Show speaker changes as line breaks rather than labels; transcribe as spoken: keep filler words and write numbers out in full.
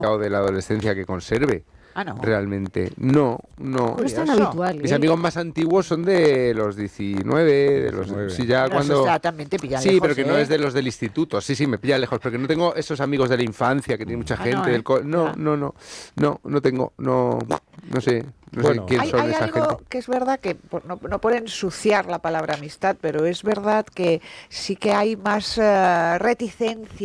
o de la adolescencia que conserve.
Ah, no.
Realmente. No, no.
No es tan
Curioso.
habitual, ¿eh?
Mis amigos más antiguos son de los diecinueve, de los...
diecinueve.
Sí, ya
Pero eso
cuando...
está- también te pilla
Sí,
lejos,
pero que no
¿eh?
es de los del instituto. Sí, sí, me pilla lejos, porque no tengo esos amigos de la infancia que tiene mucha
Ah,
gente
no, ¿eh?
del co- no,
Ya.
no, no, no, no tengo, no, no sé, no
Bueno.
sé quién
Hay,
son
hay
esa
algo
gente.
que es verdad que, por- no, no por ensuciar la palabra amistad, pero es verdad que sí que hay más eh, reticencia